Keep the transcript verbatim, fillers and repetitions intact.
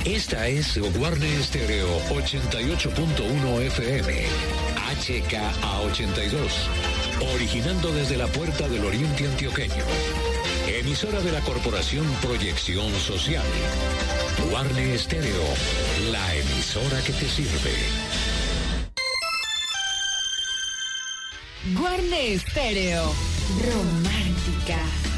Esta es Guarne Estéreo ochenta y ocho punto uno F M, H K A ochenta y dos, originando desde la Puerta del Oriente Antioqueño. Emisora de la Corporación Proyección Social. Guarne Estéreo, la emisora que te sirve. Guarne Estéreo, romántica.